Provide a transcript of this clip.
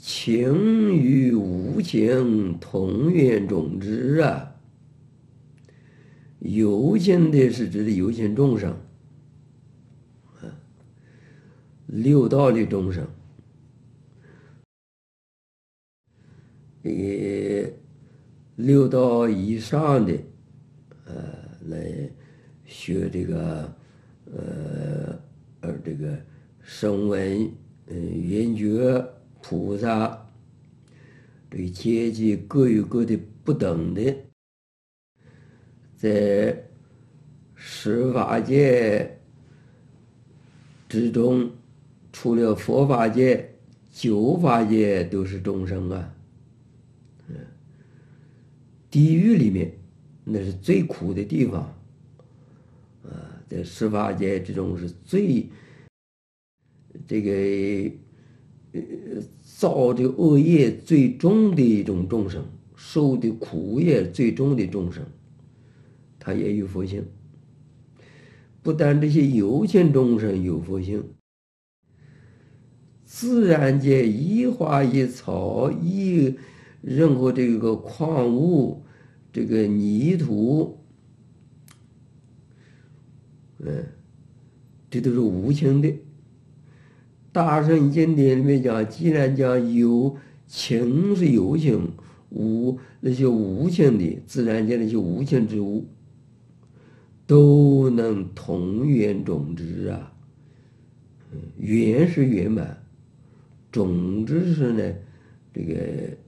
情与无情同源种之啊。有情的是指的有情众生，六道的众生，六道以上的，来学这个，这个声闻，缘觉菩萨，这个阶级各有各的不等的，在十法界之中，除了佛法界，九法界都是众生啊。地狱里面那是最苦的地方在十法界之中是最这个造的恶业最重的一种众生，受的苦业最重的众生，他也有佛性。不但这些有情众生有佛性，自然界一花一草任何这个矿物，这个泥土，这都是无情的。大乘经典里面讲，既然讲有情是有情，那些无情的自然界那些无情之物，都能同源种之啊。源是圆满，种子是呢这个